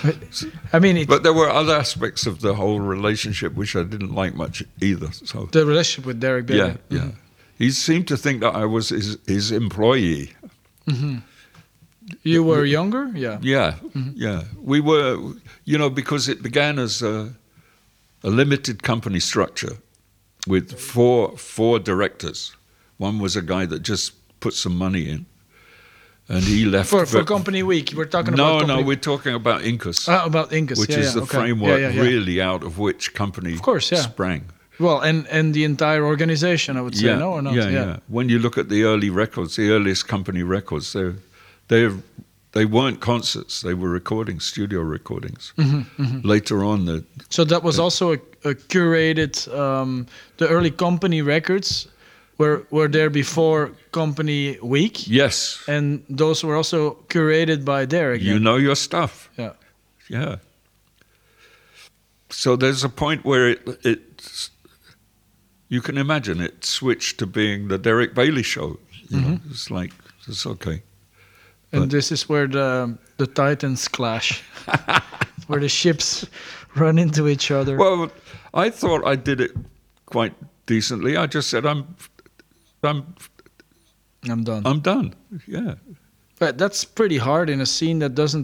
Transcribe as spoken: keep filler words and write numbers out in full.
I mean, it, But there were other aspects of the whole relationship which I didn't like much either. So the relationship with Derek Bailey. yeah, yeah. He seemed to think that I was his, his employee. You were younger, yeah. Yeah, yeah. We were, you know, because it began as a, a limited company structure with four four directors. One was a guy that just put some money in, and he left For for but- Company Week, we're talking No, about no, Company we're talking about Incus, Ah, about Incus, which yeah, is yeah, the okay. framework Yeah, yeah, yeah. really out of which company Of course, yeah. sprang. Well, and and the entire organization, I would say, yeah, no or not? yeah, yeah, When you look at the early records, the earliest company records, they they they weren't concerts; they were recordings, studio recordings. Later on, the So that was also a, a curated. Um, the early Company records were were there before Company Week, yes, and those were also curated by Derek. you then. know your stuff. Yeah. Yeah. So there's a point where it it you can imagine it switched to being the Derek Bailey show. You know, it's like it's okay. And But- this is where the the titans clash, where the ships run into each other. Well, I thought I did it quite decently. I just said I'm I'm I'm done. I'm done. Yeah. But that's pretty hard in a scene that doesn't